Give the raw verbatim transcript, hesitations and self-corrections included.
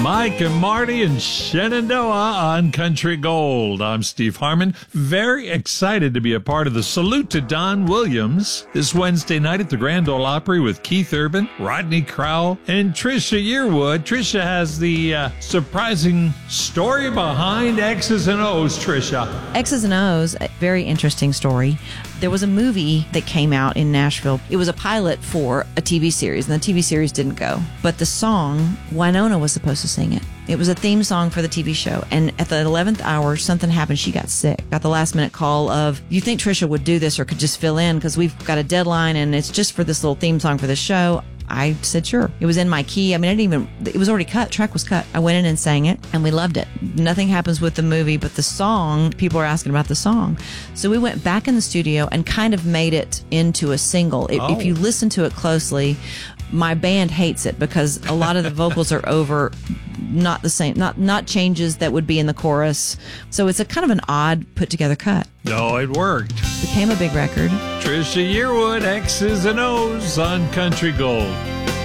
Mike and Marty and Shenandoah on Country Gold. I'm Steve Harmon. Very excited to be a part of the Salute to Don Williams this Wednesday night at the Grand Ole Opry with Keith Urban, Rodney Crowell, and Trisha Yearwood. Trisha has the uh, surprising story behind X's and O's, Trisha. X's and O's, a very interesting story. There was a movie that came out in Nashville. It was a pilot for a T V series, and the T V series didn't go. But the song, Winona was supposed to sing it. It was a theme song for the T V show. And at the eleventh hour, something happened. She got sick. Got the last minute call of, you think Trisha would do this or could just fill in because we've got a deadline and it's just for this little theme song for the show. I said, sure. It was in my key. I mean, I didn't even, it was already cut. Track was cut. I went in and sang it and we loved it. Nothing happens with the movie, but the song, people are asking about the song. So we went back in the studio and kind of made it into a single. If, oh. if you listen to it closely, my band hates it because a lot of the vocals are over, not the same, not, not changes that would be in the chorus. So it's a kind of an odd put together cut. No, it worked. Became a big record. Trisha Yearwood, X's and O's on Country Gold.